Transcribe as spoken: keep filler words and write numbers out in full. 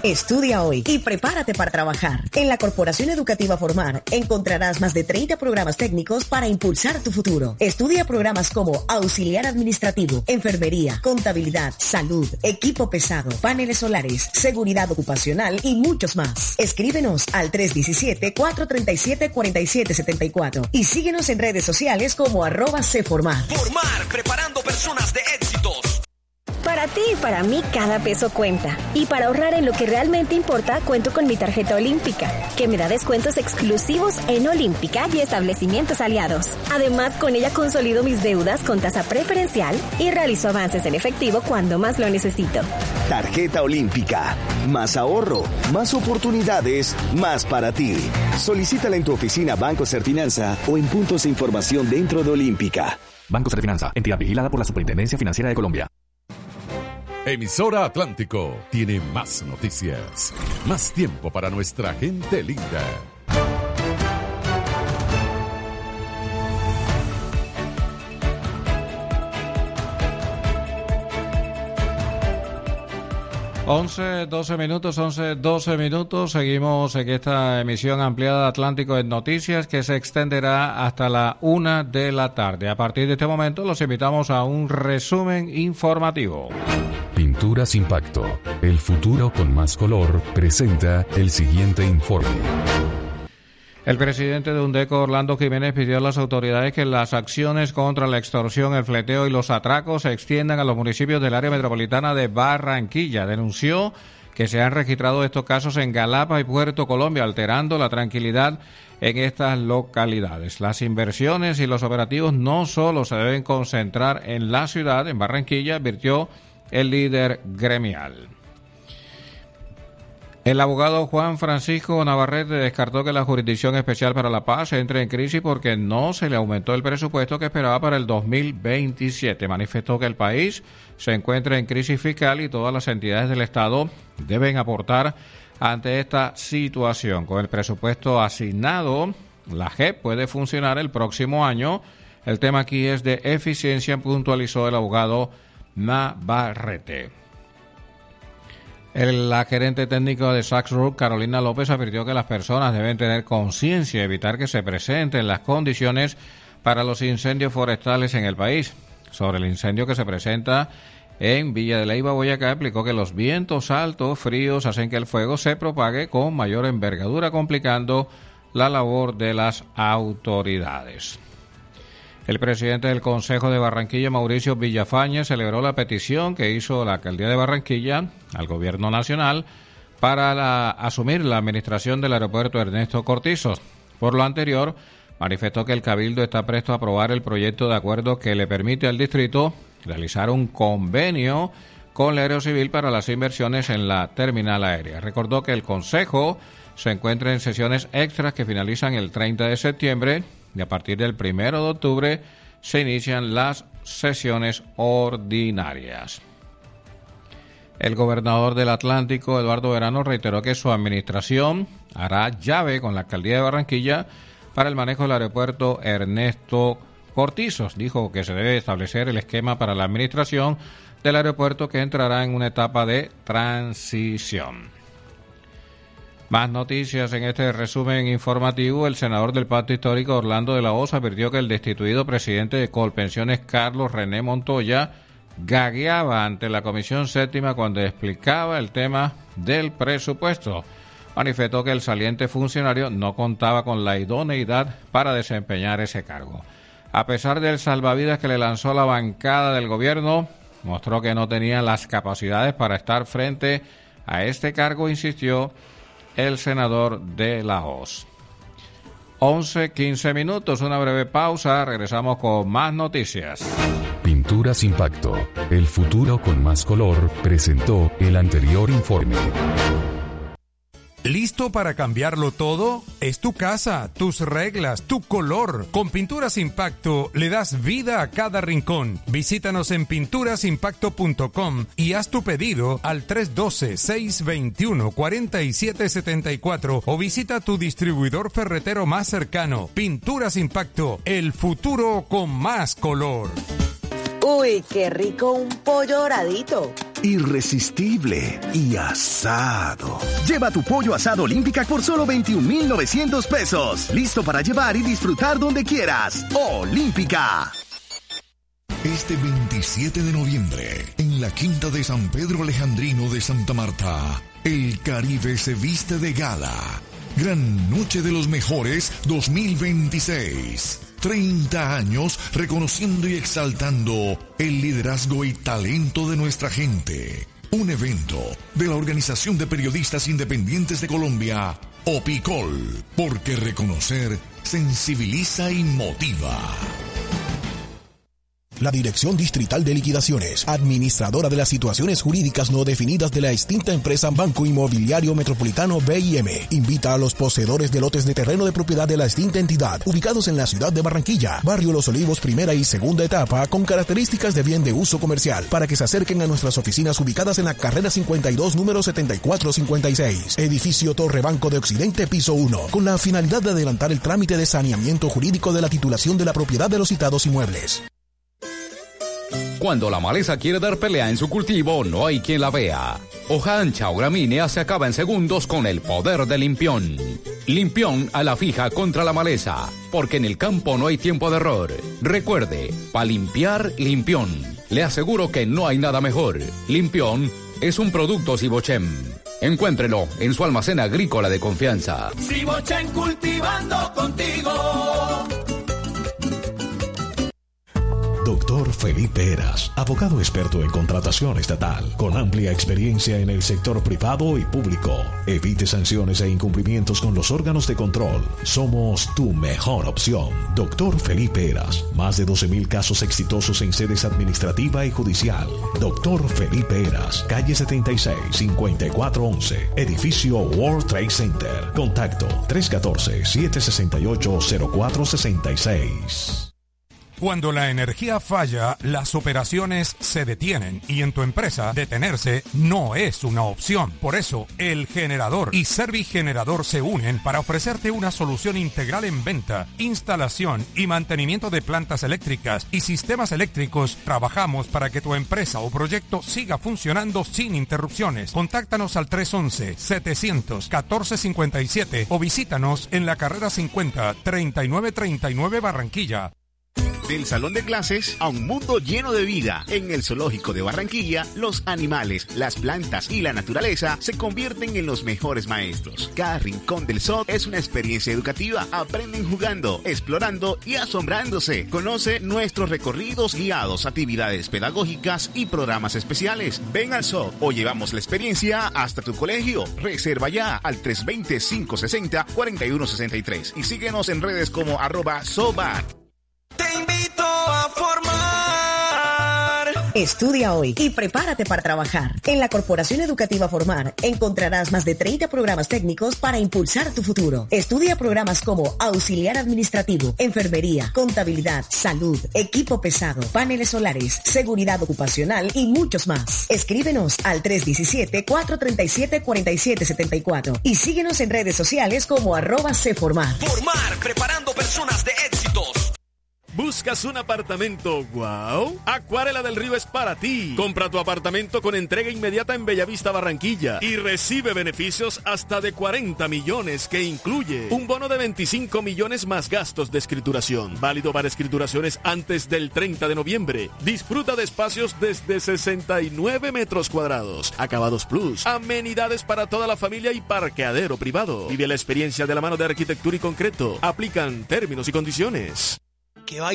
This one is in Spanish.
Estudia hoy y prepárate para trabajar. En la Corporación Educativa Formar encontrarás más de treinta programas técnicos para impulsar tu futuro. Estudia programas como auxiliar administrativo, enfermería, contabilidad, salud, equipo pesado, paneles solares, seguridad ocupacional y muchos más. Escríbenos al tres uno siete, cuatro tres siete, cuatro siete siete cuatro y síguenos en redes sociales como arroba Cformar. Formar, preparando personas de éxitos. Para ti y para mí cada peso cuenta. Y para ahorrar en lo que realmente importa, cuento con mi tarjeta Olímpica, que me da descuentos exclusivos en Olímpica y establecimientos aliados. Además, con ella consolido mis deudas con tasa preferencial y realizo avances en efectivo cuando más lo necesito. Tarjeta Olímpica. Más ahorro, más oportunidades, más para ti. Solicítala en tu oficina Banco Serfinanza o en puntos de información dentro de Olímpica. Banco Serfinanza, entidad vigilada por la Superintendencia Financiera de Colombia. Emisora Atlántico tiene más noticias, más tiempo para nuestra gente linda. once, doce minutos, once, doce minutos. Seguimos en esta emisión ampliada de Atlántico en Noticias que se extenderá hasta la una de la tarde. A partir de este momento los invitamos a un resumen informativo. Pinturas Impacto, el futuro con más color, presenta el siguiente informe. El presidente de UNDECO, Orlando Jiménez, pidió a las autoridades que las acciones contra la extorsión, el fleteo y los atracos se extiendan a los municipios del área metropolitana de Barranquilla. Denunció que se han registrado estos casos en Galapa y Puerto Colombia, alterando la tranquilidad en estas localidades. Las inversiones y los operativos no solo se deben concentrar en la ciudad, en Barranquilla, advirtió el líder gremial. El abogado Juan Francisco Navarrete descartó que la Jurisdicción Especial para la Paz entre en crisis porque no se le aumentó el presupuesto que esperaba para el dos mil veintisiete. Manifestó que el país se encuentra en crisis fiscal y todas las entidades del Estado deben aportar ante esta situación. Con el presupuesto asignado, la J E P puede funcionar el próximo año. El tema aquí es de eficiencia, puntualizó el abogado Navarrete. El, la gerente técnico de Saks Group, Carolina López, advirtió que las personas deben tener conciencia y evitar que se presenten las condiciones para los incendios forestales en el país. Sobre el incendio que se presenta en Villa de Leyva, Boyacá, explicó que los vientos altos, fríos, hacen que el fuego se propague con mayor envergadura, complicando la labor de las autoridades. El presidente del Consejo de Barranquilla, Mauricio Villafañe, celebró la petición que hizo la alcaldía de Barranquilla al gobierno nacional para la, asumir la administración del aeropuerto Ernesto Cortizos. Por lo anterior, manifestó que el Cabildo está presto a aprobar el proyecto de acuerdo que le permite al distrito realizar un convenio con la Aerocivil para las inversiones en la terminal aérea. Recordó que el Consejo se encuentra en sesiones extras que finalizan el treinta de septiembre y a partir del primero de octubre se inician las sesiones ordinarias. El gobernador del Atlántico, Eduardo Verano, reiteró que su administración hará llave con la alcaldía de Barranquilla para el manejo del aeropuerto Ernesto Cortizos. Dijo que se debe establecer el esquema para la administración del aeropuerto que entrará en una etapa de transición. Más noticias en este resumen informativo. El senador del Pacto Histórico, Orlando de la Hoz, advirtió que el destituido presidente de Colpensiones, Carlos René Montoya, gagueaba ante la Comisión Séptima cuando explicaba el tema del presupuesto. Manifestó que el saliente funcionario no contaba con la idoneidad para desempeñar ese cargo. A pesar del salvavidas que le lanzó la bancada del gobierno, mostró que no tenía las capacidades para estar frente a este cargo, insistió el senador de la Hoz. once, quince minutos, una breve pausa, regresamos con más noticias. Pinturas Impacto, el futuro con más color, presentó el anterior informe. ¿Listo para cambiarlo todo? Es tu casa, tus reglas, tu color. Con Pinturas Impacto le das vida a cada rincón. Visítanos en pinturas impacto punto com y haz tu pedido al tres uno dos, seis dos uno, cuatro siete siete cuatro o visita tu distribuidor ferretero más cercano. Pinturas Impacto, el futuro con más color. Uy, qué rico un pollo doradito. Irresistible y asado. Lleva tu pollo asado Olímpica por solo veintiún mil novecientos pesos. Listo para llevar y disfrutar donde quieras. Olímpica. Este veintisiete de noviembre, en la Quinta de San Pedro Alejandrino de Santa Marta, el Caribe se viste de gala. Gran Noche de los Mejores dos mil veintiséis. treinta años reconociendo y exaltando el liderazgo y talento de nuestra gente. Un evento de la Organización de Periodistas Independientes de Colombia, OPICOL, porque reconocer sensibiliza y motiva. La Dirección Distrital de Liquidaciones, administradora de las situaciones jurídicas no definidas de la extinta empresa Banco Inmobiliario Metropolitano B I M, invita a los poseedores de lotes de terreno de propiedad de la extinta entidad, ubicados en la ciudad de Barranquilla, Barrio Los Olivos, primera y segunda etapa, con características de bien de uso comercial, para que se acerquen a nuestras oficinas ubicadas en la carrera cincuenta y dos, número setenta y cuatro cincuenta y seis, edificio Torre Banco de Occidente, piso uno, con la finalidad de adelantar el trámite de saneamiento jurídico de la titulación de la propiedad de los citados inmuebles. Cuando la maleza quiere dar pelea en su cultivo, no hay quien la vea. Hoja ancha o gramínea se acaba en segundos con el poder de Limpión. Limpión a la fija contra la maleza, porque en el campo no hay tiempo de error. Recuerde, para limpiar, Limpión. Le aseguro que no hay nada mejor. Limpión es un producto Sibochem. Encuéntrelo en su almacén agrícola de confianza. Sibochem, cultivando contigo. Doctor Felipe Heras, abogado experto en contratación estatal, con amplia experiencia en el sector privado y público. Evite sanciones e incumplimientos con los órganos de control. Somos tu mejor opción. Doctor Felipe Heras, más de doce mil casos exitosos en sedes administrativa y judicial. Doctor Felipe Heras, calle setenta y seis, cincuenta y cuatro once, edificio World Trade Center. Contacto tres uno cuatro, siete seis ocho, cero cuatro seis seis. Cuando la energía falla, las operaciones se detienen y en tu empresa detenerse no es una opción. Por eso, El Generador y Servigenerador se unen para ofrecerte una solución integral en venta, instalación y mantenimiento de plantas eléctricas y sistemas eléctricos. Trabajamos para que tu empresa o proyecto siga funcionando sin interrupciones. Contáctanos al tres once, setecientos catorce cincuenta y siete o visítanos en la carrera cincuenta, treinta y nueve treinta y nueve Barranquilla. Del salón de clases a un mundo lleno de vida. En el Zoológico de Barranquilla, los animales, las plantas y la naturaleza se convierten en los mejores maestros. Cada rincón del zoo es una experiencia educativa. Aprenden jugando, explorando y asombrándose. Conoce nuestros recorridos guiados, actividades pedagógicas y programas especiales. Ven al zoo o llevamos la experiencia hasta tu colegio. Reserva ya al tres dos cero, cinco seis cero, cuatro uno seis tres y síguenos en redes como arroba zoobat. Te invito a formar. Estudia hoy y prepárate para trabajar. En la Corporación Educativa Formar encontrarás más de treinta programas técnicos para impulsar tu futuro. Estudia programas como auxiliar administrativo, enfermería, contabilidad, salud, equipo pesado, paneles solares, seguridad ocupacional y muchos más. Escríbenos al tres uno siete, cuatro tres siete, cuatro siete siete cuatro y síguenos en redes sociales como arroba cformar. Formar, preparando personas de éxitos. ¿Buscas un apartamento wow? Acuarela del Río es para ti. Compra tu apartamento con entrega inmediata en Bellavista, Barranquilla y recibe beneficios hasta de cuarenta millones que incluye un bono de veinticinco millones más gastos de escrituración. Válido para escrituraciones antes del treinta de noviembre. Disfruta de espacios desde sesenta y nueve metros cuadrados. Acabados Plus. Amenidades para toda la familia y parqueadero privado. Vive la experiencia de la mano de Arquitectura y Concreto. Aplican términos y condiciones. Que vaya